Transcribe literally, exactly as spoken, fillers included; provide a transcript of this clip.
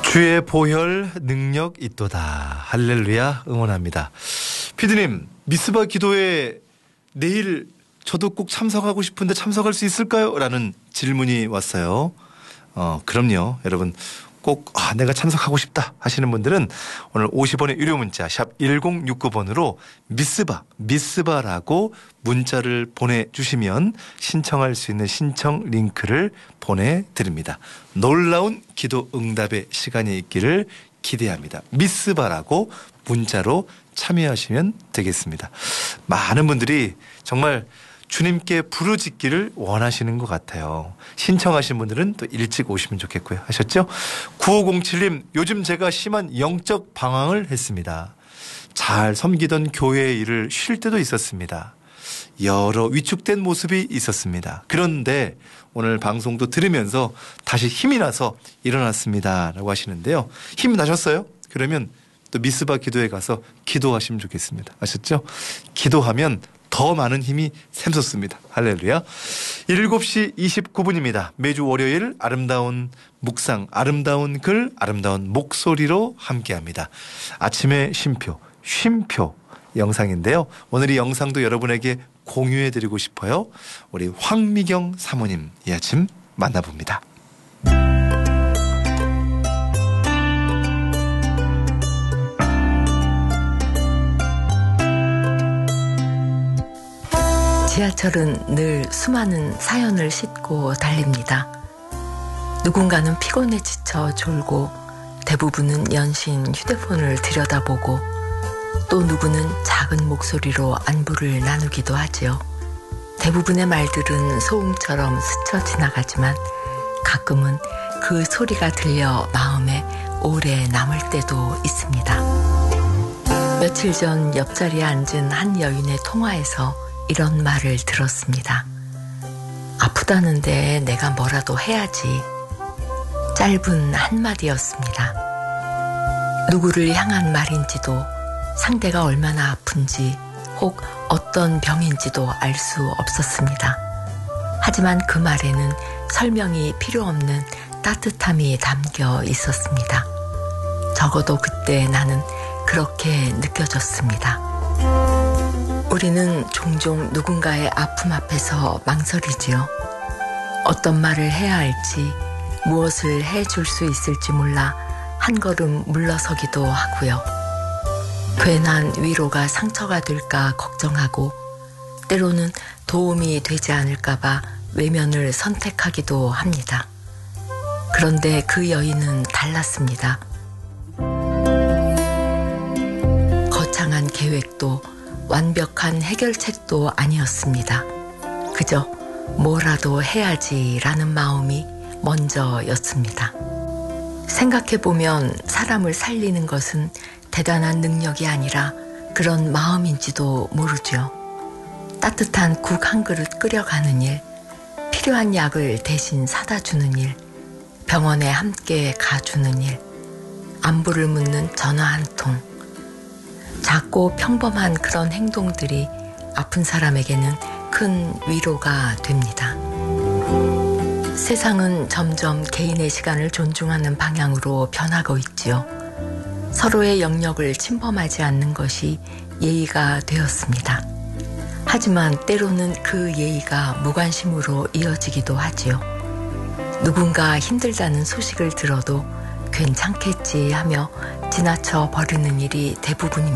주의 보혈 능력 있도다. 할렐루야 응원합니다. 피디님, 미스바 기도회 내일 저도 꼭 참석하고 싶은데 참석할 수 있을까요? 라는 질문이 왔어요. 어, 그럼요. 여러분 꼭 아, 내가 참석하고 싶다 하시는 분들은 오늘 오십 원의 유료 문자 샵 일공육구 번으로 미스바 미스바라고 문자를 보내주시면 신청할 수 있는 신청 링크를 보내드립니다. 놀라운 기도 응답의 시간이 있기를 기대합니다. 미스바라고 문자로 참여하시면 되겠습니다. 많은 분들이 정말 주님께 부르짖기를 원하시는 것 같아요. 신청하신 분들은 또 일찍 오시면 좋겠고요. 하셨죠? 구오공칠 님, 요즘 제가 심한 영적 방황을 했습니다. 잘 섬기던 교회의 일을 쉴 때도 있었습니다. 여러 위축된 모습이 있었습니다. 그런데 오늘 방송도 들으면서 다시 힘이 나서 일어났습니다. 라고 하시는데요. 힘이 나셨어요? 그러면 또 미스바 기도에 가서 기도하시면 좋겠습니다. 아셨죠? 기도하면 더 많은 힘이 샘솟습니다. 할렐루야. 일곱 시 이십구 분입니다. 매주 월요일 아름다운 묵상, 아름다운 글, 아름다운 목소리로 함께합니다. 아침의 쉼표, 쉼표 영상인데요. 오늘 이 영상도 여러분에게 공유해드리고 싶어요. 우리 황미경 사모님 이 아침 만나봅니다. 지하철은 늘 수많은 사연을 싣고 달립니다. 누군가는 피곤에 지쳐 졸고 대부분은 연신 휴대폰을 들여다보고 또 누구는 작은 목소리로 안부를 나누기도 하지요. 대부분의 말들은 소음처럼 스쳐 지나가지만 가끔은 그 소리가 들려 마음에 오래 남을 때도 있습니다. 며칠 전 옆자리에 앉은 한 여인의 통화에서 이런 말을 들었습니다. 아프다는데 내가 뭐라도 해야지. 짧은 한마디였습니다. 누구를 향한 말인지도 상대가 얼마나 아픈지 혹 어떤 병인지도 알 수 없었습니다. 하지만 그 말에는 설명이 필요 없는 따뜻함이 담겨 있었습니다. 적어도 그때 나는 그렇게 느껴졌습니다. 우리는 종종 누군가의 아픔 앞에서 망설이지요. 어떤 말을 해야 할지, 무엇을 해줄 수 있을지 몰라 한 걸음 물러서기도 하고요. 괜한 위로가 상처가 될까 걱정하고 때로는 도움이 되지 않을까 봐 외면을 선택하기도 합니다. 그런데 그 여인은 달랐습니다. 거창한 계획도 완벽한 해결책도 아니었습니다. 그저 뭐라도 해야지라는 마음이 먼저였습니다. 생각해보면 사람을 살리는 것은 대단한 능력이 아니라 그런 마음인지도 모르죠. 따뜻한 국 한 그릇 끓여가는 일, 필요한 약을 대신 사다 주는 일, 병원에 함께 가주는 일, 안부를 묻는 전화 한 통. 작고 평범한 그런 행동들이 아픈 사람에게는 큰 위로가 됩니다. 세상은 점점 개인의 시간을 존중하는 방향으로 변하고 있지요. 서로의 영역을 침범하지 않는 것이 예의가 되었습니다. 하지만 때로는 그 예의가 무관심으로 이어지기도 하지요. 누군가 힘들다는 소식을 들어도 괜찮겠지 하며 지나쳐 버리는 일이 대부분입니다.